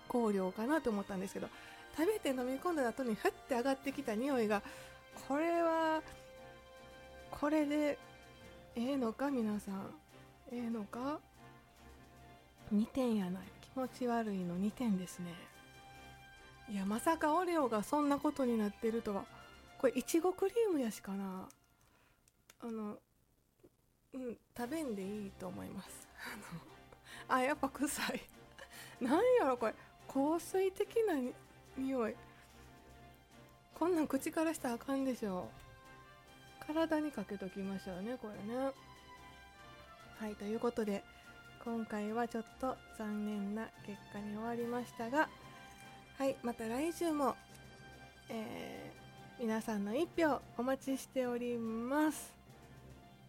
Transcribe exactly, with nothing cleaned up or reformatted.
香料かなと思ったんですけど、食べて飲み込んだ後にふって上がってきた匂いが、これはこれでええのか、皆さんええのか。にてんやない、気持ち悪いのにてんですね。いや、まさかオレオがそんなことになってるとは。これいちごクリームやしかな。あのうん食べんでいいと思います。あのあ、やっぱ臭い。なんやろこれ、香水的なに匂い。こんなん口からしたらあかんでしょ。体にかけときましょうね、これね。はい、ということで今回はちょっと残念な結果に終わりましたが、はい、また来週も、えー皆さんの一票お待ちしております。